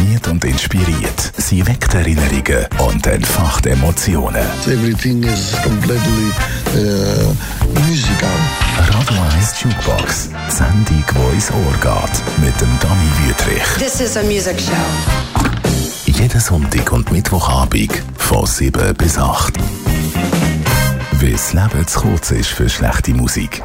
informiert und inspiriert. Sie weckt Erinnerungen und entfacht Emotionen. Everything is completely musical. Radio 1 Jukebox. Die Sendung, die ins Ohr geht. Mit dem Dani Wüthrich. This is a music show. Jeden Sonntag und Mittwochabend von 7 bis 8. Weil das Leben zu kurz ist für schlechte Musik.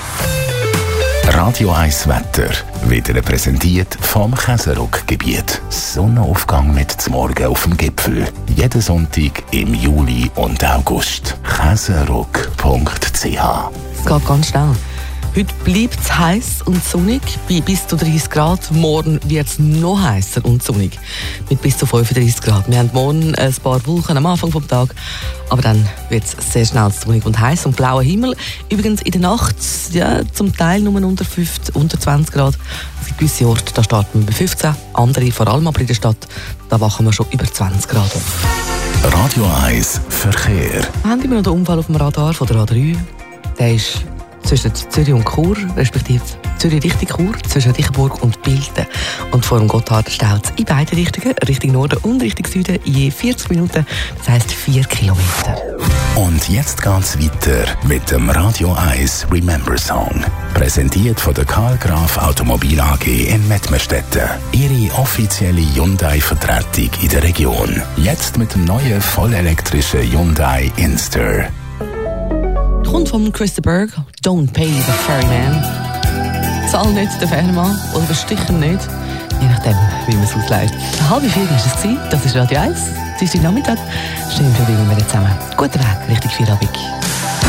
Radio 1 Wetter wird Ihnen präsentiert vom Käseruck-Gebiet. Sonnenaufgang mit zum Morgen auf dem Gipfel. Jeden Sonntag im Juli und August. Käseruck.ch. Es geht ganz schnell. Heute bleibt es heiß und sonnig bei bis zu 30 Grad. Morgen wird es noch heißer und sonnig mit bis zu 35 Grad. Wir haben morgen ein paar Wolken am Anfang des Tages, aber dann wird es sehr schnell sonnig und heiß und blauer Himmel. Übrigens in der Nacht zum Teil nur unter 20 Grad. Es gibt gewisse Orte, da starten wir bei 15, andere, vor allem aber in der Stadt, da wachen wir schon über 20 Grad auf. Radio 1 Verkehr. Wir haben immer noch den Unfall auf dem Radar von der A3. Der ist zwischen Zürich und Chur, respektive Zürich Richtung Chur, zwischen Reichenburg und Bilden. Und vor dem Gotthard staut es in beide Richtungen, Richtung Norden und Richtung Süden, je 40 Minuten, das heisst 4 Kilometer. Und jetzt geht's weiter mit dem Radio 1 Remember Song. Präsentiert von der Karl Graf Automobil AG in Mettmerstetten. Ihre offizielle Hyundai-Vertretung in der Region. Jetzt mit dem neuen vollelektrischen Hyundai Inster. Kommt von Chris de Burgh, Don't Pay the Ferryman. Zahl nicht den Fährmann oder bestichen nicht, je nachdem, wie man es auslegt. 3:30 war es. Das ist Radio 1. Es ist Nachmittag. Schön, verbringen wir jetzt zusammen. Guten Weg Richtung Feierabend.